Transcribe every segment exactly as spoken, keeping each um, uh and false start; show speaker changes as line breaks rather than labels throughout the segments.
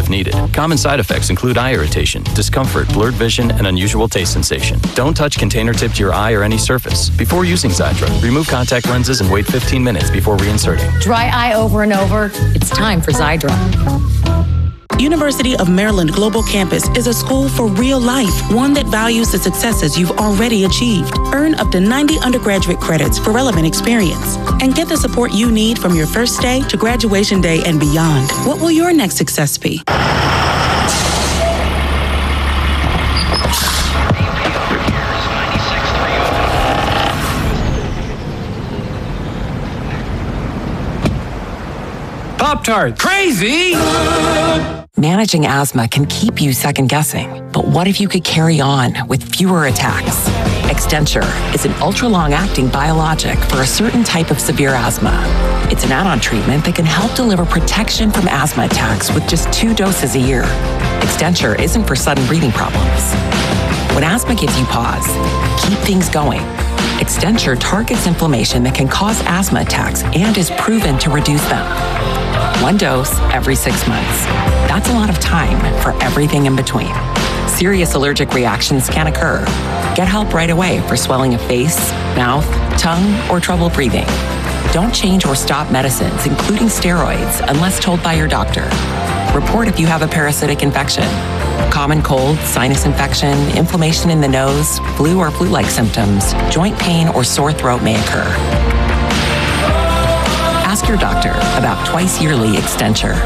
if needed. Common side effects include eye irritation, discomfort, blurred vision, and unusual taste sensation. Don't touch container tip to your eye or any surface. Before using Xiidra, remove contact lenses and wait fifteen minutes before reinserting.
Dry eye over and over? It's time for Xiidra.
University of Maryland Global Campus is a school for real life, one that values the successes you've already achieved. Earn up to ninety undergraduate credits for relevant experience and get the support you need from your first day to graduation day and beyond. What will your next success be?
Pop-Tart. Crazy!
Managing asthma can keep you second-guessing, but what if you could carry on with fewer attacks? Extenture is an ultra-long-acting biologic for a certain type of severe asthma. It's an add-on treatment that can help deliver protection from asthma attacks with just two doses a year. Extenture isn't for sudden breathing problems. When asthma gives you pause, keep things going. Extenture targets inflammation that can cause asthma attacks and is proven to reduce them. One dose every six months. That's a lot of time for everything in between. Serious allergic reactions can occur. Get help right away for swelling of face, mouth, tongue, or trouble breathing. Don't change or stop medicines, including steroids, unless told by your doctor. Report if you have a parasitic infection. Common cold, sinus infection, inflammation in the nose, flu or flu-like symptoms, joint pain, or sore throat may occur. Ask your doctor about twice yearly Extenture.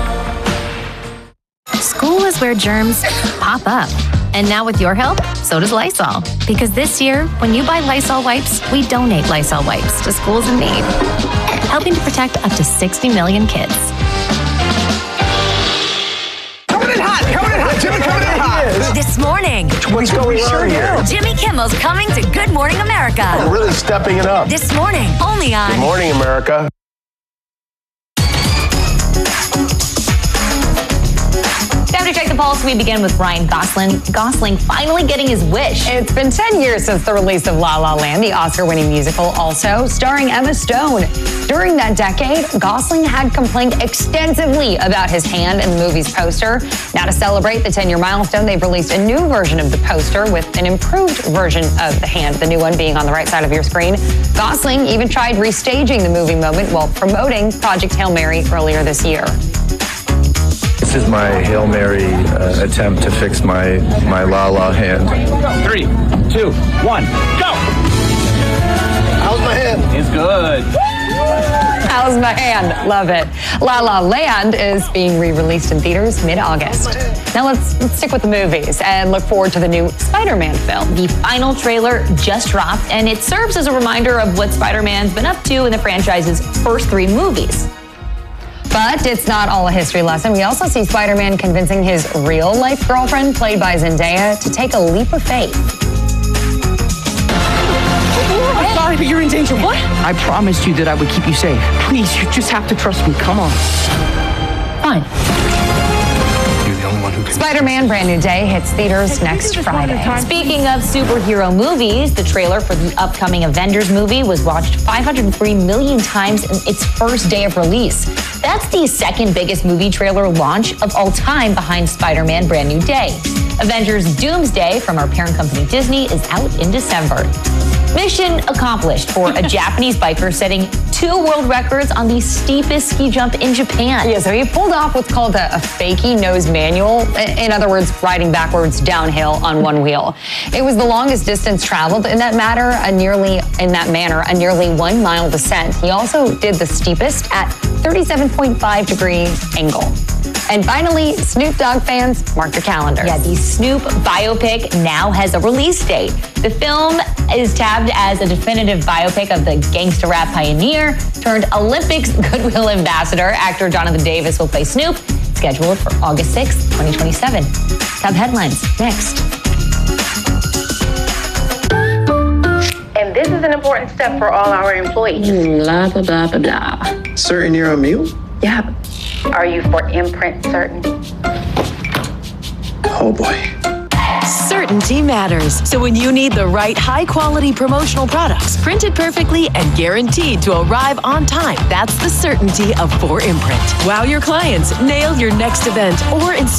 School is where germs pop up. And now with your help, so does Lysol. Because this year, when you buy Lysol wipes, we donate Lysol wipes to schools in need, helping to protect up to sixty million kids.
Coming in hot, coming in hot, Jimmy coming in hot.
This morning,
What's going on here?
Jimmy Kimmel's coming to Good Morning America.
I'm really stepping it up.
This morning, only on
Good Morning America.
Time to check the pulse. We begin with Ryan Gosling. Gosling finally getting his wish.
It's been ten years since the release of La La Land, the Oscar-winning musical, also starring Emma Stone. During that decade, Gosling had complained extensively about his hand in the movie's poster. Now, to celebrate the ten-year milestone, they've released a new version of the poster with an improved version of the hand, the new one being on the right side of your screen. Gosling even tried restaging the movie moment while promoting Project Hail Mary earlier this year.
This is my Hail Mary uh, attempt to fix my, my La La hand.
Three, two, one, go!
How's my hand?
It's good.
How's my hand? Love it. La La Land is being re-released in theaters mid-August. Now let's, let's stick with the movies and look forward to the new Spider-Man film.
The final trailer just dropped, and it serves as a reminder of what Spider-Man's been up to in the franchise's first three movies.
But it's not all a history lesson. We also see Spider-Man convincing his real-life girlfriend, played by Zendaya, to take a leap of faith.
I'm sorry, but you're in danger. What? I promised you that I would keep you safe. Please, you just have to trust me. Come on.
Fine.
You're the only one who can.
Spider-Man Brand New Day hits theaters next Friday.
Speaking of superhero movies, the trailer for the upcoming Avengers movie was watched five hundred three million times in its first day of release. That's the second biggest movie trailer launch of all time behind Spider-Man Brand New Day. Avengers Doomsday from our parent company Disney is out in December. Mission accomplished for a Japanese biker setting two world records on the steepest ski jump in Japan.
Yeah, so he pulled off what's called a, a fakie nose manual. In other words, riding backwards downhill on one wheel. It was the longest distance traveled in that matter, a nearly in that manner, a nearly one mile descent. He also did the steepest at thirty-seven point five degree angle. And finally, Snoop Dogg fans, mark your calendars.
Yeah, the Snoop biopic now has a release date. The film is tabbed as a definitive biopic of the gangsta rap pioneer turned Olympics goodwill ambassador. Actor Jonathan Davis will play Snoop, scheduled for August sixth, twenty twenty-seven. Top headlines next.
And this is an important step for all our employees.
Blah, blah, blah, blah, blah.
Certain you're a mule?
Yeah. Are you for imprint certain?
Oh boy.
Certainty matters. So when you need the right high-quality promotional products, printed perfectly and guaranteed to arrive on time, that's the certainty of four imprint. Wow your clients, nail your next event, or